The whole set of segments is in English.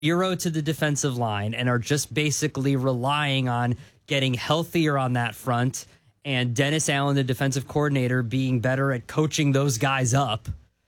zero to the defensive line and are just basically relying on getting healthier on that front and Dennis Allen, the defensive coordinator, being better at coaching those guys up,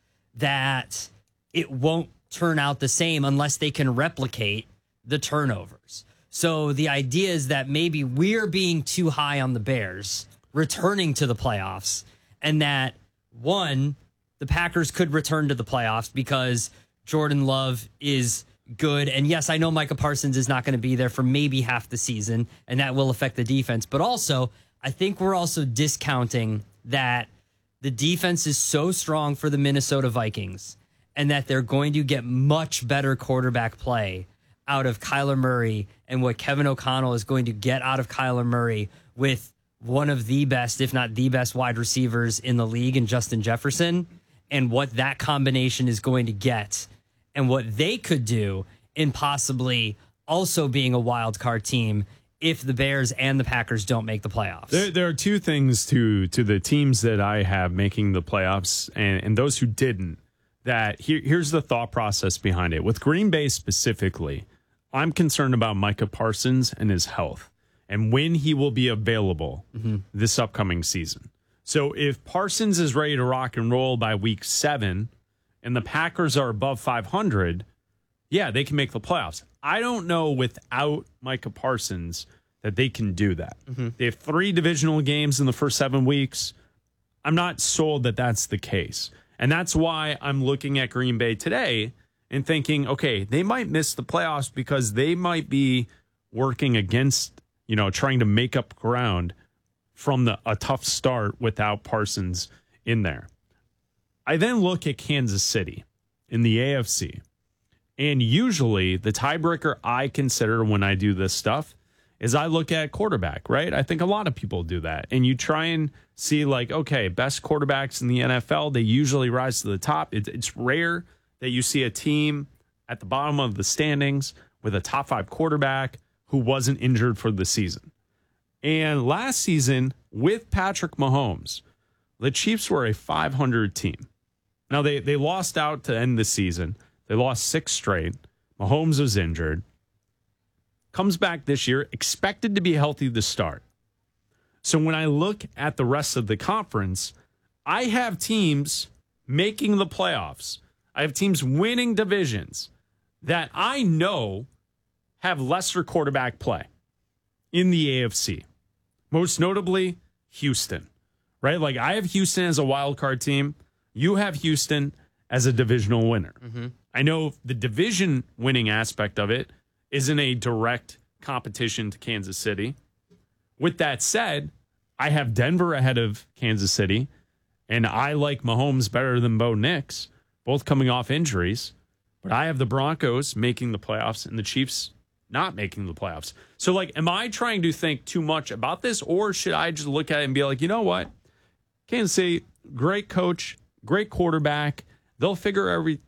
that it won't turn out the same unless they can replicate the turnovers. So the idea is that maybe we're being too high on the Bears returning to the playoffs, and that, one, the Packers could return to the playoffs because Jordan Love is good. And yes, I know Micah Parsons is not going to be there for maybe half the season, and that will affect the defense. But also, I think we're also discounting that the defense is so strong for the Minnesota Vikings and that they're going to get much better quarterback play out of Kyler Murray, and what Kevin O'Connell is going to get out of Kyler Murray with one of the best, if not the best, wide receivers in the league in Justin Jefferson, and what that combination is going to get and what they could do in possibly also being a wild card team if the Bears and the Packers don't make the playoffs. There are two things to the teams that I have making the playoffs and those who didn't. That here's the thought process behind it. With Green Bay specifically, I'm concerned about Micah Parsons and his health and when he will be available this upcoming season. So if Parsons is ready to rock and roll by week 7 and the Packers are above 500, yeah, they can make the playoffs. I don't know without Micah Parsons that they can do that. They have 3 divisional games in the first 7 weeks. I'm not sold that that's the case. And that's why I'm looking at Green Bay today and thinking, okay, they might miss the playoffs because they might be working against, trying to make up ground from a tough start without Parsons in there. I then look at Kansas City in the AFC. And usually the tiebreaker I consider when I do this stuff is I look at quarterback, right? I think a lot of people do that. And you try and see okay, best quarterbacks in the NFL, they usually rise to the top. It's rare that you see a team at the bottom of the standings with a top 5 quarterback who wasn't injured for the season. And last season with Patrick Mahomes, the Chiefs were a 500 team. Now they lost out to end the season. They lost 6 straight. Mahomes was injured. Comes back this year, expected to be healthy to start. So when I look at the rest of the conference, I have teams making the playoffs. I have teams winning divisions that I know have lesser quarterback play in the AFC. Most notably, Houston, right? I have Houston as a wild card team. You have Houston as a divisional winner. I know the division winning aspect of it isn't a direct competition to Kansas City. With that said, I have Denver ahead of Kansas City, and I like Mahomes better than Bo Nix, both coming off injuries. But I have the Broncos making the playoffs and the Chiefs not making the playoffs. So, am I trying to think too much about this, or should I just look at it and be like, you know what? Kansas City, great coach, great quarterback. They'll figure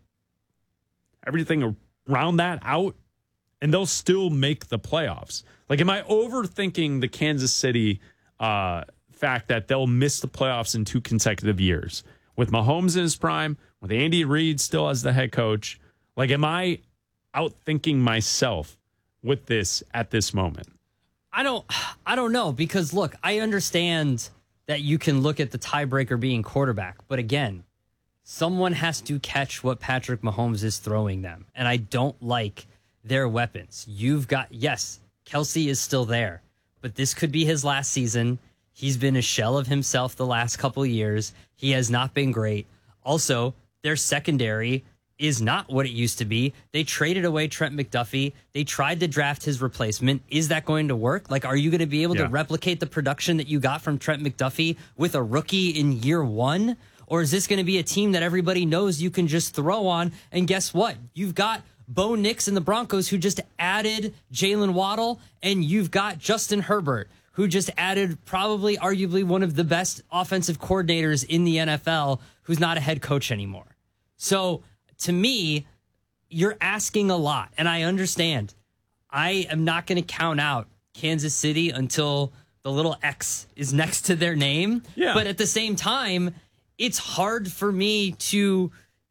everything around that out, and they'll still make the playoffs. Am I overthinking the Kansas City fact that they'll miss the playoffs in 2 consecutive years? With Mahomes in his prime, with Andy Reid still as the head coach, am I outthinking myself with this at this moment? I don't know, because look, I understand that you can look at the tiebreaker being quarterback, but again, someone has to catch what Patrick Mahomes is throwing them, and I don't like their weapons. You've got, yes, Kelsey is still there, but this could be his last season. He's been a shell of himself the last couple of years. He has not been great. Also, their secondary is not what it used to be. They traded away Trent McDuffie. They tried to draft his replacement. Is that going to work? Are you going to be able to replicate the production that you got from Trent McDuffie with a rookie in year 1? Or is this going to be a team that everybody knows you can just throw on? And guess what? You've got Bo Nix and the Broncos, who just added Jalen Waddle, and you've got Justin Herbert, who just added probably arguably one of the best offensive coordinators in the NFL, who's not a head coach anymore. So to me, you're asking a lot, and I understand. I am not going to count out Kansas City until the little X is next to their name. Yeah. But at the same time, it's hard for me to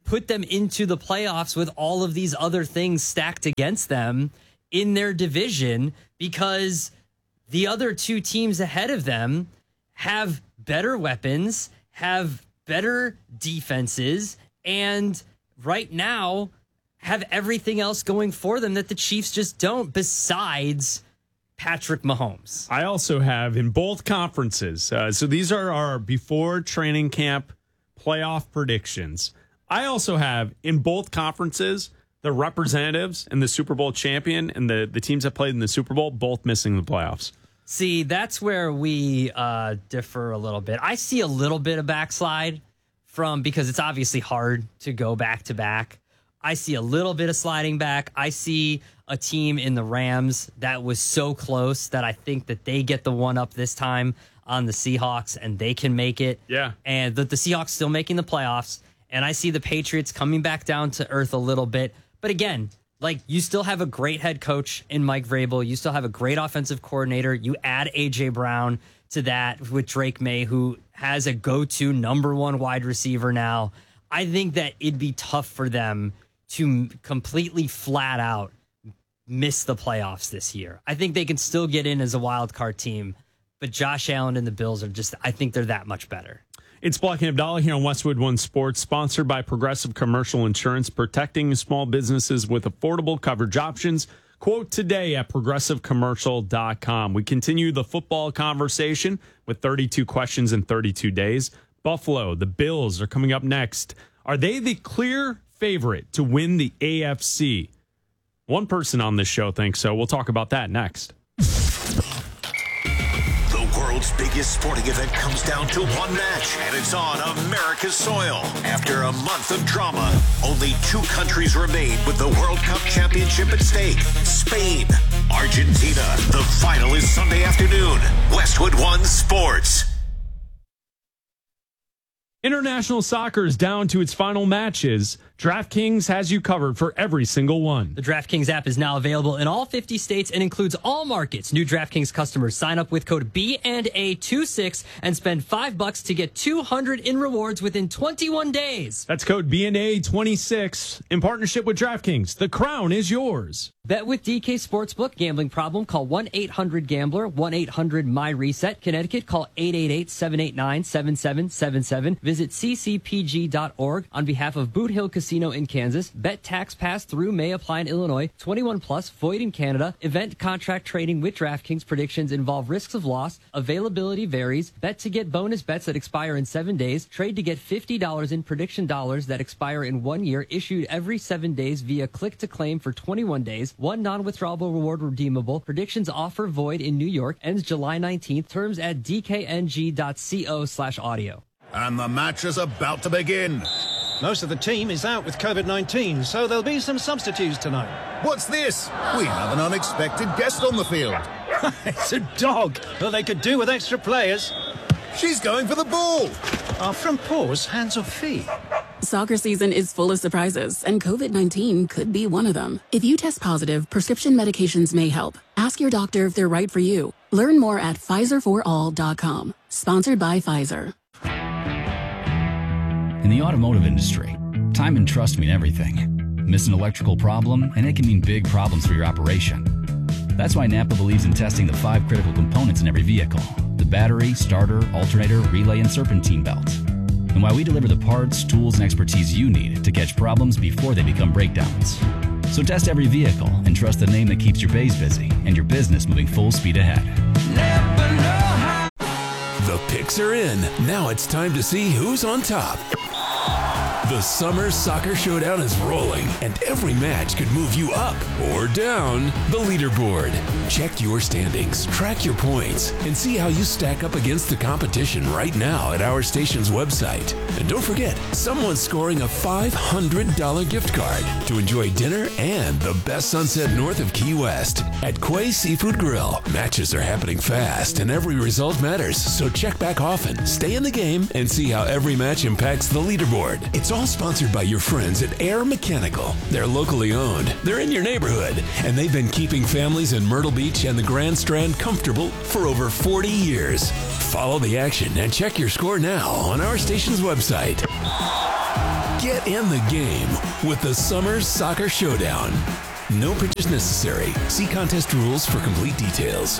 put them into the playoffs with all of these other things stacked against them in their division, because the other two teams ahead of them have better weapons, have better defenses, and right now have everything else going for them that the Chiefs just don't, besides Patrick Mahomes. I also have in both conferences, so these are our before training camp playoff predictions. I also have in both conferences the representatives and the Super Bowl champion and the teams that played in the Super Bowl both missing the playoffs. See, that's where we differ a little bit. I see a little bit of backslide because it's obviously hard to go back to back. I see a little bit of sliding back. I see a team in the Rams that was so close that I think that they get the one up this time on the Seahawks and they can make it. Yeah. And the Seahawks still making the playoffs. And I see the Patriots coming back down to earth a little bit. But again, like, you still have a great head coach in Mike Vrabel. You still have a great offensive coordinator. You add A.J. Brown to that with Drake May, who has a go-to number one wide receiver now. I think that it'd be tough for them to completely flat out miss the playoffs this year. I think they can still get in as a wild card team, but Josh Allen and the Bills are just, I think they're that much better. It's Black and Abdallah here on Westwood One Sports, sponsored by Progressive Commercial Insurance, protecting small businesses with affordable coverage options. Quote today at progressivecommercial.com. We continue the football conversation with 32 questions in 32 days. Buffalo, the Bills are coming up next. Are they the clear favorite to win the AFC? One person on this show thinks so. We'll talk about that next. The world's biggest sporting event comes down to one match, and it's on America's soil. After a month of drama, only two countries remain with the World Cup championship at stake. Spain, Argentina. The final is Sunday afternoon. Westwood One Sports. International soccer is down to its final matches. DraftKings has you covered for every single one. The DraftKings app is now available in all 50 states and includes all markets. New DraftKings customers sign up with code B&A26 and spend $5 to get $200 in rewards within 21 days. That's code B&A26 in partnership with DraftKings. The crown is yours. Bet with DK Sportsbook. Gambling problem? Call 1-800-GAMBLER. 1-800-MY-RESET. Connecticut, call 888-789-7777. Visit ccpg.org on behalf of Boot Hill Casino in Kansas. Bet tax pass through may apply in Illinois. 21 plus, void in Canada. Event contract trading with DraftKings. Predictions involve risks of loss. Availability varies. Bet to get bonus bets that expire in 7 days. Trade to get $50 in prediction dollars that expire in 1 year. Issued every 7 days via click to claim for 21 days. One non-withdrawable reward redeemable. Predictions offer void in New York. Ends July 19th. Terms at dkng.co/audio. And the match is about to begin. Most of the team is out with COVID-19, so there'll be some substitutes tonight. What's this? We have an unexpected guest on the field. It's a dog, but they could do with extra players. She's going for the ball. Are front paws hands or feet? Soccer season is full of surprises, and COVID-19 could be one of them. If you test positive, prescription medications may help. Ask your doctor if they're right for you. Learn more at PfizerForAll.com. Sponsored by Pfizer. In the automotive industry, time and trust mean everything. Miss an electrical problem, and it can mean big problems for your operation. That's why Napa believes in testing the 5 critical components in every vehicle: the battery, starter, alternator, relay, and serpentine belt. And why we deliver the parts, tools, and expertise you need to catch problems before they become breakdowns. So test every vehicle and trust the name that keeps your bays busy and your business moving full speed ahead. The picks are in. Now it's time to see who's on top. The Summer Soccer Showdown is rolling, and every match could move you up or down the leaderboard. Check your standings, track your points, and see how you stack up against the competition right now at our station's website. And don't forget, someone's scoring a $500 gift card to enjoy dinner and the best sunset north of Key West at Quay Seafood Grill. Matches are happening fast, and every result matters, so check back often, stay in the game, and see how every match impacts the leaderboard. It's all sponsored by your friends at Air Mechanical. They're locally owned, they're in your neighborhood, and they've been keeping families in Myrtle Beach and the Grand Strand comfortable for over 40 years. Follow the action and check your score now on our station's website. Get in the game with the Summer Soccer Showdown. No purchase necessary. See contest rules for complete details.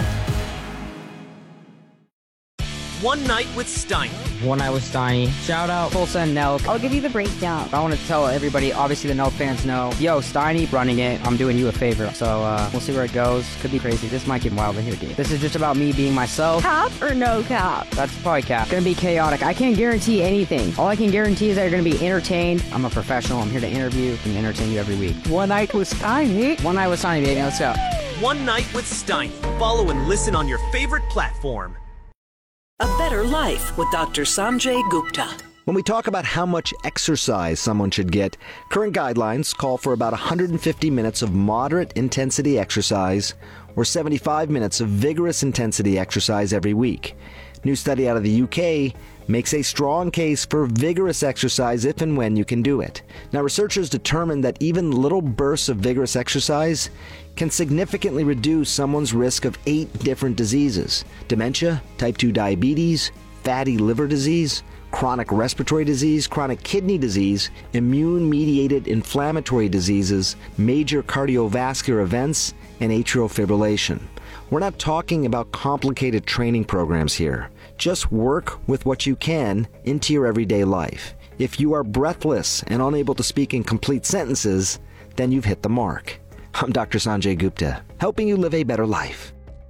One Night with Steiny. One Night with Steiny. Shout out Tulsa and Nelk. I'll give you the breakdown. I want to tell everybody, obviously the Nelk fans know, yo, Steiny running it. I'm doing you a favor. So we'll see where it goes. Could be crazy. This might get wild in here, dude. This is just about me being myself. Cap or no cap? That's probably cap. Gonna be chaotic. I can't guarantee anything. All I can guarantee is that you're gonna be entertained. I'm a professional. I'm here to interview and entertain you every week. One Night with Steiny. One Night with Steiny, baby. Let's go. One Night with Steiny. Follow and listen on your favorite platform. A Better Life with Dr. Sanjay Gupta. When we talk about how much exercise someone should get, current guidelines call for about 150 minutes of moderate intensity exercise or 75 minutes of vigorous intensity exercise every week. New study out of the UK makes a strong case for vigorous exercise if and when you can do it. Now, researchers determined that even little bursts of vigorous exercise can significantly reduce someone's risk of 8 different diseases: dementia, type 2 diabetes, fatty liver disease, chronic respiratory disease, chronic kidney disease, immune-mediated inflammatory diseases, major cardiovascular events, and atrial fibrillation. We're not talking about complicated training programs here. Just work with what you can into your everyday life. If you are breathless and unable to speak in complete sentences, then you've hit the mark. I'm Dr. Sanjay Gupta, helping you live a better life.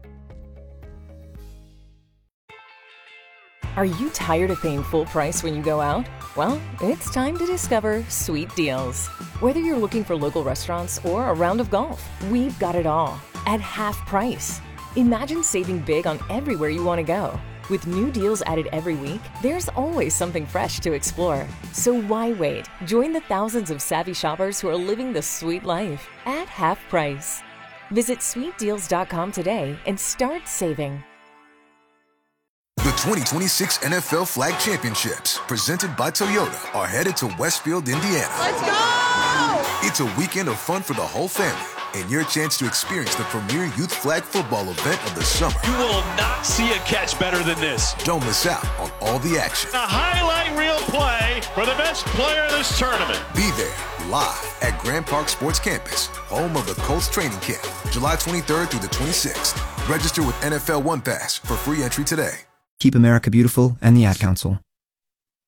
Are you tired of paying full price when you go out? Well, it's time to discover Sweet Deals. Whether you're looking for local restaurants or a round of golf, we've got it all at half price. Imagine saving big on everywhere you want to go. With new deals added every week, there's always something fresh to explore. So why wait? Join the thousands of savvy shoppers who are living the sweet life at half price. Visit sweetdeals.com today and start saving. The 2026 NFL Flag Championships, presented by Toyota, are headed to Westfield, Indiana. Let's go! It's a weekend of fun for the whole family and your chance to experience the premier youth flag football event of the summer. You will not see a catch better than this. Don't miss out on all the action. A highlight reel play for the best player of this tournament. Be there live at Grand Park Sports Campus, home of the Colts training camp, July 23rd through the 26th. Register with NFL One Pass for free entry today. Keep America Beautiful and the Ad Council.